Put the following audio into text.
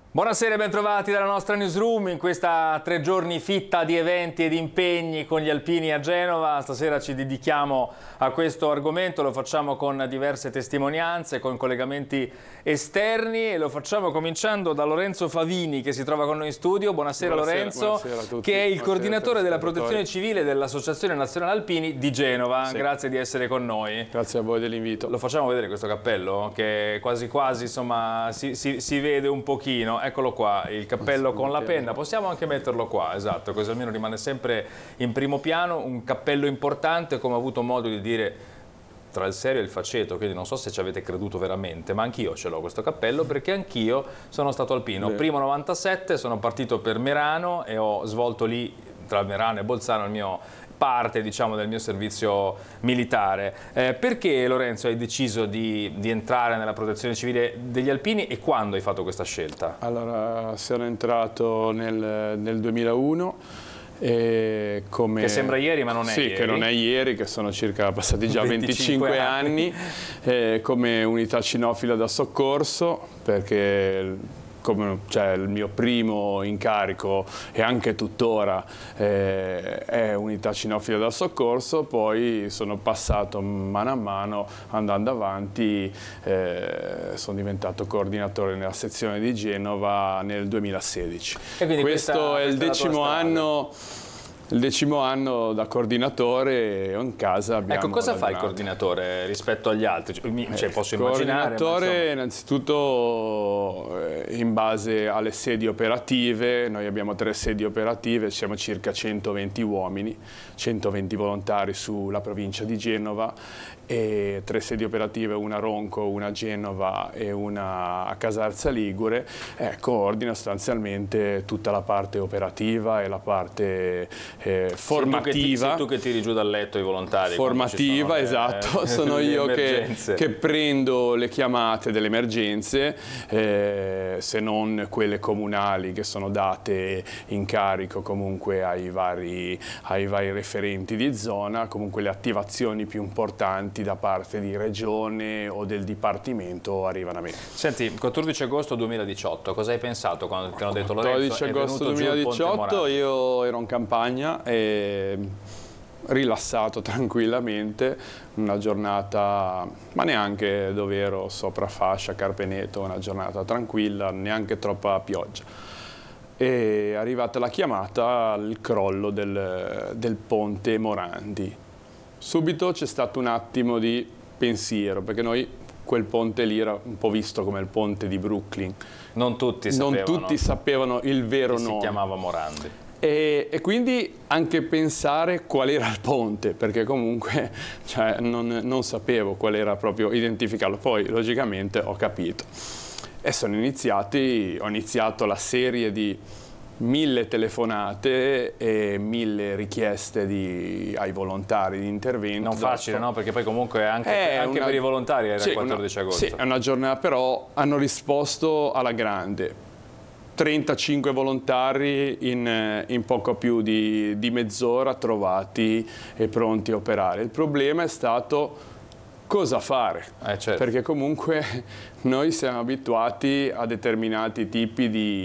Buonasera e bentrovati dalla nostra newsroom in questa 3 giorni fitta di eventi e di impegni con gli alpini a Genova. Stasera ci dedichiamo a questo argomento, lo facciamo con diverse testimonianze, con collegamenti esterni e lo facciamo cominciando da Lorenzo Favini che si trova con noi in studio. Buonasera, Lorenzo, buonasera a tutti. Che è il Buonasera coordinatore della protezione civile dell'Associazione Nazionale Alpini di Genova. Sì. Grazie di essere con noi. Grazie a voi dell'invito. Lo facciamo vedere questo cappello che quasi quasi insomma si vede un pochino. Eccolo qua, il cappello con la penna, possiamo anche metterlo qua, esatto, così almeno rimane sempre in primo piano, un cappello importante, come ho avuto modo di dire tra il serio e il faceto, quindi non so se ci avete creduto veramente, ma anch'io ce l'ho questo cappello perché anch'io sono stato alpino. Primo 97 sono partito per Merano e ho svolto lì, tra Merano e Bolzano, il mio parte, diciamo, del mio servizio militare. Perché, Lorenzo, hai deciso di entrare nella protezione civile degli alpini e quando hai fatto questa scelta? Allora, sono entrato nel 2001 e come... Che sembra ieri ma non è ieri. Sì, che non è ieri, che sono circa passati già 25 anni, come unità cinofila da soccorso, perché il mio primo incarico e anche tuttora è unità cinofila da soccorso, poi sono passato mano a mano, andando avanti, sono diventato coordinatore nella sezione di Genova nel 2016. Questo è il decimo anno. Il decimo anno da coordinatore in casa abbiamo... Ecco, cosa fa il coordinatore rispetto agli altri? Posso immaginare... Il coordinatore innanzitutto in base alle sedi operative, noi abbiamo 3 sedi operative, siamo circa 120 uomini, 120 volontari sulla provincia di Genova e 3 sedi operative, una a Ronco, una a Genova e una a Casarza Ligure, coordina sostanzialmente tutta la parte operativa e la parte formativa. Sei tu che tiri giù dal letto i volontari. Formativa, esatto, sono io che prendo le chiamate delle emergenze, se non quelle comunali che sono date in carico comunque ai vari referenti di zona, comunque le attivazioni più importanti da parte di regione o del dipartimento arrivano a me. Senti, 14 agosto 2018, cosa hai pensato quando ti hanno detto, Lorenzo? 14 agosto 2018 io ero in campagna e rilassato tranquillamente, una giornata, ma neanche dove ero sopra fascia, Carpeneto, una giornata tranquilla, neanche troppa pioggia. E è arrivata la chiamata al crollo del ponte Morandi. Subito c'è stato un attimo di pensiero, perché noi quel ponte lì era un po' visto come il ponte di Brooklyn. Non tutti sapevano il vero nome. Si chiamava Morandi. E quindi anche pensare qual era il ponte, perché comunque non sapevo qual era proprio identificarlo. Poi logicamente ho capito. E ho iniziato la serie di 1000 telefonate e 1000 richieste ai volontari di intervento. Non facile, no? Perché poi comunque anche per i volontari era il 14 agosto. Sì, è una giornata, però hanno risposto alla grande. 35 volontari in poco più di mezz'ora trovati e pronti a operare. Il problema è stato cosa fare, certo. Perché comunque noi siamo abituati a determinati tipi di